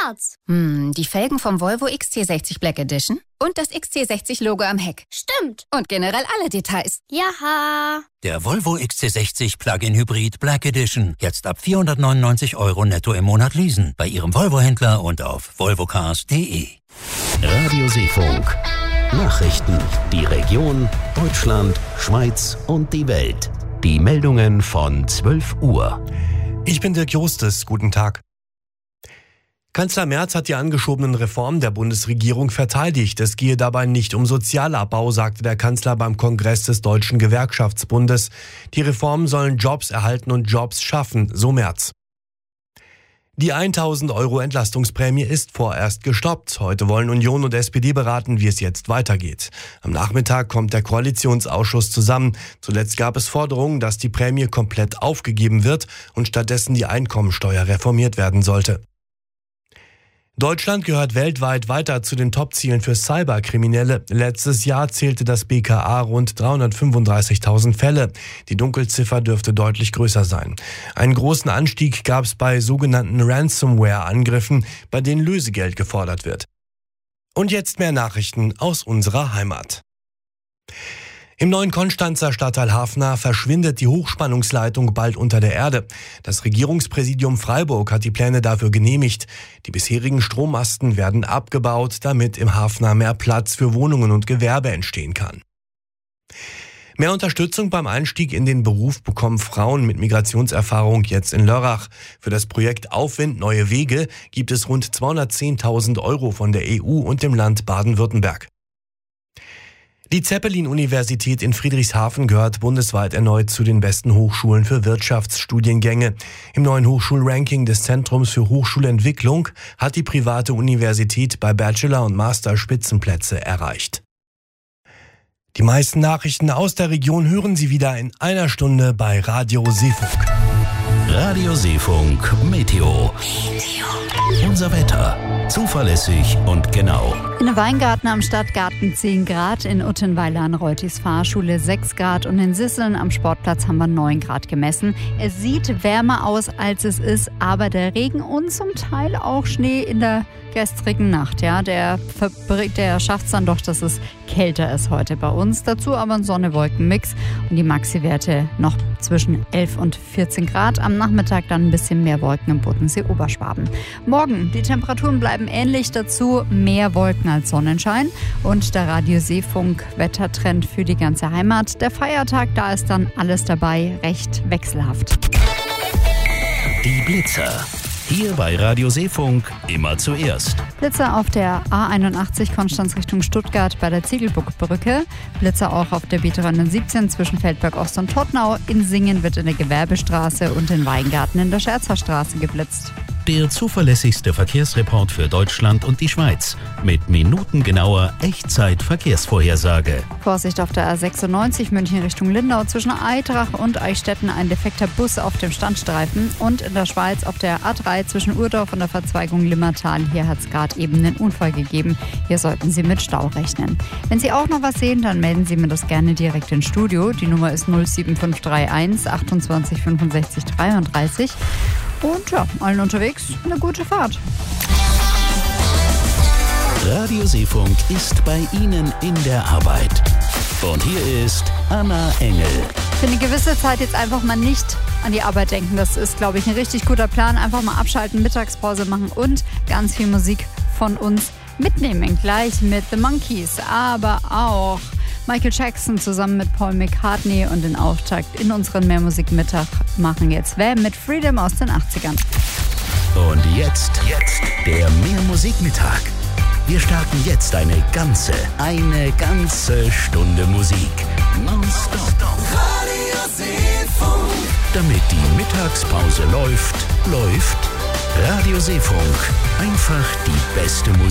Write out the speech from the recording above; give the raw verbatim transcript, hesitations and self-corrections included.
schwarz. Hm, die Felgen vom Volvo X C sechzig Black Edition und das X C sechzig Logo am Heck. Stimmt. Und generell alle Details. Jaha. Der Volvo X C sechzig Plug-in Hybrid Black Edition. Jetzt ab vierhundertneunundneunzig Euro netto im Monat leasen. Bei Ihrem Volvo-Händler und auf volvocars punkt de. Radio Seefunk. Nachrichten. Die Region, Deutschland, Schweiz und die Welt. Die Meldungen von zwölf Uhr. Ich bin Dirk Jostes. Guten Tag. Kanzler Merz hat die angeschobenen Reformen der Bundesregierung verteidigt. Es gehe dabei nicht um Sozialabbau, sagte der Kanzler beim Kongress des Deutschen Gewerkschaftsbundes. Die Reformen sollen Jobs erhalten und Jobs schaffen, so Merz. Die tausend Euro Entlastungsprämie ist vorerst gestoppt. Heute wollen Union und S P D beraten, wie es jetzt weitergeht. Am Nachmittag kommt der Koalitionsausschuss zusammen. Zuletzt gab es Forderungen, dass die Prämie komplett aufgegeben wird und stattdessen die Einkommensteuer reformiert werden sollte. Deutschland gehört weltweit weiter zu den Top-Zielen für Cyberkriminelle. Letztes Jahr zählte das B K A rund dreihundertfünfunddreißigtausend Fälle. Die Dunkelziffer dürfte deutlich größer sein. Einen großen Anstieg gab es bei sogenannten Ransomware-Angriffen, bei denen Lösegeld gefordert wird. Und jetzt mehr Nachrichten aus unserer Heimat. Im neuen Konstanzer Stadtteil Hafner verschwindet die Hochspannungsleitung bald unter der Erde. Das Regierungspräsidium Freiburg hat die Pläne dafür genehmigt. Die bisherigen Strommasten werden abgebaut, damit im Hafner mehr Platz für Wohnungen und Gewerbe entstehen kann. Mehr Unterstützung beim Einstieg in den Beruf bekommen Frauen mit Migrationserfahrung jetzt in Lörrach. Für das Projekt Aufwind Neue Wege gibt es rund zweihundertzehntausend Euro von der E U und dem Land Baden-Württemberg. Die Zeppelin-Universität in Friedrichshafen gehört bundesweit erneut zu den besten Hochschulen für Wirtschaftsstudiengänge. Im neuen Hochschulranking des Zentrums für Hochschulentwicklung hat die private Universität bei Bachelor- und Master Spitzenplätze erreicht. Die meisten Nachrichten aus der Region hören Sie wieder in einer Stunde bei Radio Seefunk. Radio Seefunk Meteo. Meteo. Unser Wetter. Zuverlässig und genau. In Weingarten am Stadtgarten zehn Grad, in Uttenweiler an Reutis Fahrschule sechs Grad und in Sisseln am Sportplatz haben wir neun Grad gemessen. Es sieht wärmer aus, als es ist, aber der Regen und zum Teil auch Schnee in der gestrigen Nacht, ja, der, der schafft es dann doch, dass es kälter ist heute bei uns. Dazu aber ein Sonne-Wolken-Mix und die Maxi-Werte noch zwischen elf und vierzehn Grad. Am Nachmittag dann ein bisschen mehr Wolken im Bodensee-Oberschwaben. Morgen, die Temperaturen bleiben ähnlich, dazu mehr Wolken als Sonnenschein und der Radio Seefunk Wettertrend für die ganze Heimat. Der Feiertag, da ist dann alles dabei, recht wechselhaft. Die Blitzer. Hier bei Radio Seefunk immer zuerst. Blitzer auf der A einundachtzig Konstanz Richtung Stuttgart bei der Ziegelburgbrücke. Blitzer auch auf der B dreihundertsiebzehn zwischen Feldberg Ost und Todtnau. In Singen wird in der Gewerbestraße und in Weingarten in der Scherzerstraße geblitzt. Der zuverlässigste Verkehrsreport für Deutschland und die Schweiz. Mit minutengenauer Echtzeit-Verkehrsvorhersage. Vorsicht auf der A sechsundneunzig München Richtung Lindau zwischen Eitrach und Eichstätten ein defekter Bus auf dem Standstreifen. Und in der Schweiz auf der A drei zwischen Urdorf und der Verzweigung Limmertal. Hier hat es gerade eben einen Unfall gegeben. Hier sollten Sie mit Stau rechnen. Wenn Sie auch noch was sehen, dann melden Sie mir das gerne direkt ins Studio. Die Nummer ist null sieben fünf drei eins achtundzwanzig fünfundsechzig dreiunddreißig. Und ja, allen unterwegs eine gute Fahrt. Radio Seefunk ist bei Ihnen in der Arbeit. Und hier ist Anna Engel. Für eine gewisse Zeit jetzt einfach mal nicht an die Arbeit denken. Das ist, glaube ich, ein richtig guter Plan. Einfach mal abschalten, Mittagspause machen und ganz viel Musik von uns mitnehmen. Gleich mit The Monkees, aber auch Michael Jackson zusammen mit Paul McCartney und den Auftakt in unseren Mehrmusikmittag machen jetzt Wham mit Freedom aus den achtzigern. Und jetzt, jetzt der Mehrmusikmittag. Wir starten jetzt eine ganze, eine ganze Stunde Musik. Nonstop. Radio Seefunk. Damit die Mittagspause läuft, läuft Radio Seefunk. Einfach die beste Musik.